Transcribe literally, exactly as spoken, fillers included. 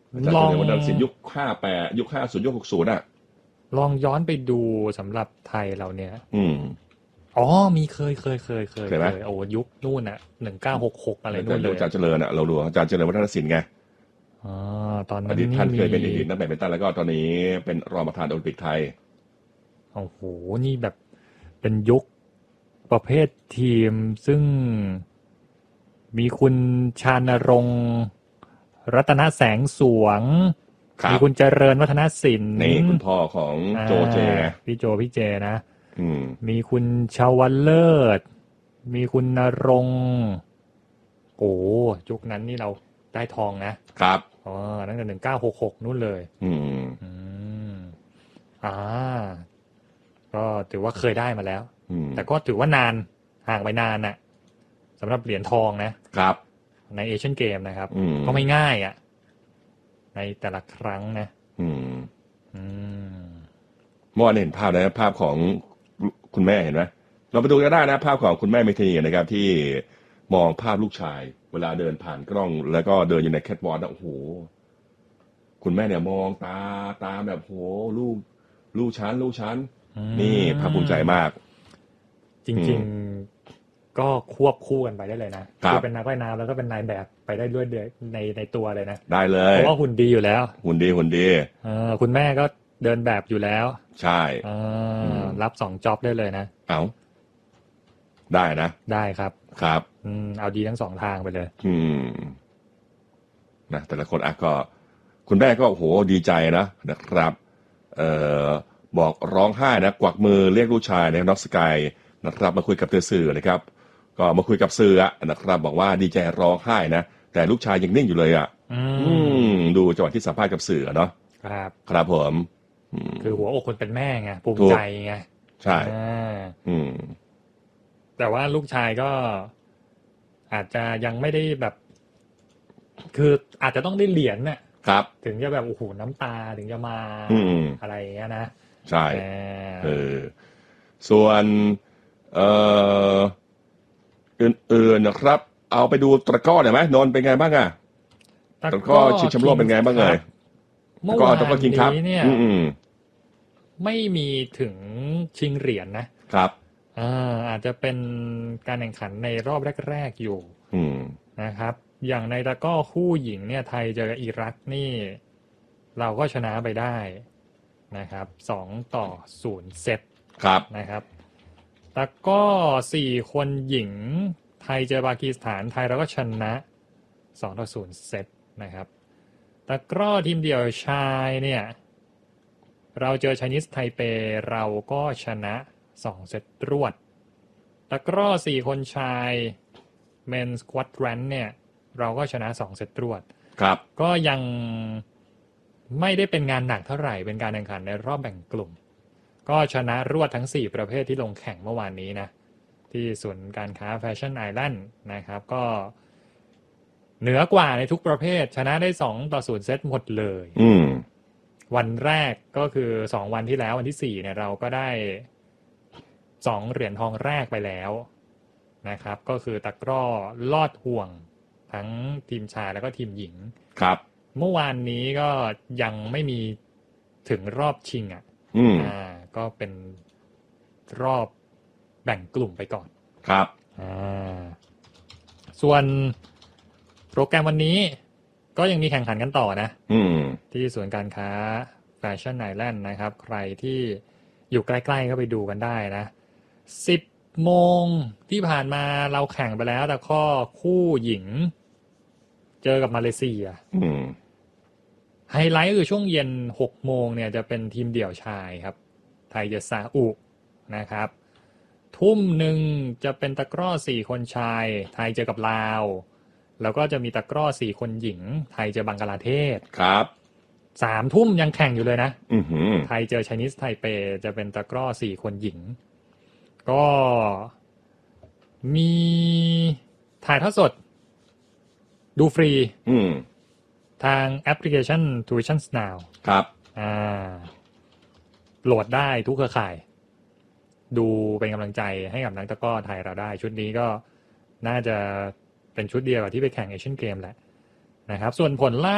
อาจารย์เจริญวรรณศิลป์ยุคห้าแปดยุคห้าศูนย์ยุคหกศูนย์อ่ะลองย้อนไปดูสำหรับไทยเราเนี่ยอืมอ๋อมีเคยเคยเคยเคยเคยโอ้ยุคนู่นอ่ะหนึ่งเก้าหกหกอะไรนู่นเลยอาจารย์เจริญอ่ะเราดูอาจารย์เจริญวัฒนศิลป์ไงอ๋อตอนนั้อนดีตท่านเคยเป็นอดีตนักแบดมินตันแล้วก็ตอนนี้เป็นรองประธานโอลิมปิกไทยโอ้โหนี่แบบเป็นยุคประเภททีมซึ่งมีคุณชานรงค์รัตนแสงสวงมีคุณเจริญวัฒนศิลป์นี่คุณพ่อของโจเจพี่โจพี่เจนะอืมมีคุณชาวเลิศมีคุณนรงค์โอ้ยุคนั้นนี่เราได้ทองนะครับอ๋อตั้งแต่หนึ่งเก้าหกหกนู่นเลยอืมอืมอ่าก็ถือว่าเคยได้มาแล้วแต่ก็ถือว่านานห่างไปนานน่ะสำหรับเหรียญทองนะครับในเอเชียนเกมนะครับก็ไม่ง่ายอ่ะในแต่ละครั้งนะอืมอืมเมื่อวานเห็นภาพนะภาพของคุณแม่เห็นไหมเราไปดูกันได้นะภาพของคุณแม่เมทินีนะครับที่มองภาพลูกชายเวลาเดินผ่านกล้องแล้วก็เดินอยู่ในแคทวอล์กโอ้โหคุณแม่เนี่ยมองตาตาแบบโหลูกลูกชั้นลูกชั้นนี่ภาคภูมิใจมากจริงๆก็ควบคู่กันไปได้เลยนะคือเป็นนักว่ายน้ำแล้วก็เป็นนายแบบไปได้ด้วยในในตัวเลยนะได้เลยเพราะว่าหุ่นดีอยู่แล้วหุ่นดีหุ่นดีเออคุณแม่ก็เดินแบบอยู่แล้วใช่เออรับสองจ็อบได้เลยนะเอาได้นะได้ครับครับอืมเอาดีทั้งสองทางไปเลยอืมนะแต่ละคนอ่ะก็คุณแม่ก็โอ้โหดีใจนะนะครับเอ่อบอกร้องไห้นะกวักมือเรียกลูกชายในน็อกสกายนะครับมาคุยกับสื่อนะครับก็มาคุยกับสื่อนะครับบอกว่าดีใจร้องไห้นะแต่ลูกชายยังนิ่งอยู่เลยอ่ะอืมดูจังหวะที่สัมภาษณ์กับสื่อเนาะครับครับผมคือหัวอกคนเป็นแม่ไงภูมิใจไงใช่อืมแต่ว่าลูกชายก็อาจจะยังไม่ได้แบบคืออาจจะต้องได้เหรียญน่ะครับถึงจะแบบโอ้โหน้ำตาถึงจะมาอะไรอย่างเงี้ยนะใช่เออส่วนเอ่ออื่นๆนะครับเอาไปดูตะก้อหน่อยไหมนนท์เป็นไงบ้างอะตะก้อชิงแชมป์โลกเป็นไงบ้างเลยเมื่อวานนี้เนี่ยไม่มีถึงชิงเหรียญนะครับอ่าอาจจะเป็นการแข่งขันในรอบแรกๆอยู่นะครับอย่างในตะก้อคู่หญิงเนี่ยไทยเจอกับอิรักนี่เราก็ชนะไปได้นะครับสองต่อศูนย์เซตครับนะครับตะก้อสี่คนหญิงไทยเจอปากีสถานไทยเราก็ชนะสองต่อศูนย์เซตนะครับตะกร้อทีมเดี่ยวชายเนี่ยเราเจอไชนีสไทเปเราก็ชนะสองเซตรวดตะกร้อสี่คนชายเมนส์ควอดแรนท์เนี่ยเราก็ชนะสองเซตรวดครับก็ยังไม่ได้เป็นงานหนักเท่าไหร่เป็นการแข่งขันในรอบแบ่งกลุ่มก็ชนะรวดทั้งสี่ประเภทที่ลงแข่งเมื่อวานนี้นะที่ศูนย์การค้าแฟชั่นไอแลนด์นะครับก็เหนือกว่าในทุกประเภทชนะได้สองต่อศูนย์เซตหมดเลยอืมวันแรกก็คือสองวันที่แล้ววันที่สี่เนี่ยเราก็ได้สองเหรียญทองแรกไปแล้วนะครับก็คือตะกร้อลอดห่วงทั้งทีมชายแล้วก็ทีมหญิงครับเมื่อวานนี้ก็ยังไม่มีถึงรอบชิงอ่ะอืมอ่าก็เป็นรอบแบ่งกลุ่มไปก่อนครับอ่าส่วนโปรแกรมวันนี้ก็ยังมีแข่งขันกันต่อนะอืมที่ศูนย์การค้าแฟชั่นไอแลนด์นะครับใครที่อยู่ใกล้ๆก็ไปดูกันได้นะสิบโมงที่ผ่านมาเราแข่งไปแล้วแต่ข้อคู่หญิงเจอกับมาเลเซียอืมไฮไลท์คือช่วงเย็นหกโมงเนี่ยจะเป็นทีมเดี่ยวชายครับไทยเจอซาอุนะครับทุ่มหนึ่งจะเป็นตะกร้อสี่คนชายไทยเจอกับลาวแล้วก็จะมีตะกร้อสี่คนหญิงไทยเจอบังกลาเทศครับสามทุ่มยังแข่งอยู่เลยนะอือหือไทยเจอไชนีสไทเปจะเป็นตะกร้อสี่คนหญิงก็มีถ่ายทอดสดดูฟรีอืมทางแอปพลิเคชัน Tuition Now ครับอ่าโหลดได้ทุกเครือข่ายดูเป็นกำลังใจให้กับนักตะกร้อไทยเราได้ชุดนี้ก็น่าจะเป็นชุดเดียวกับที่ไปแข่งเอเชียนเกมแหละนะครับส่วนผลล่า